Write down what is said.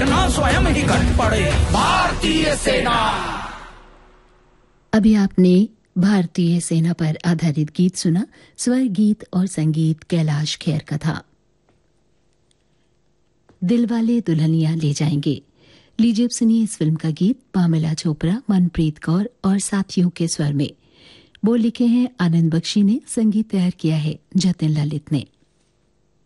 घटना स्वयं ही घट पड़े। भारतीय सेना। अभी आपने भारतीय सेना पर आधारित गीत सुना। स्वर गीत और संगीत कैलाश खेर का था। दिलवाले दुल्हनिया ले जाएंगे, लीजिए सुनिए इस फिल्म का गीत पामेला चोपड़ा, मनप्रीत कौर और साथियों के स्वर में। बोल लिखे हैं आनंद बख्शी ने, संगीत तैयार किया है जतिन ललित ने।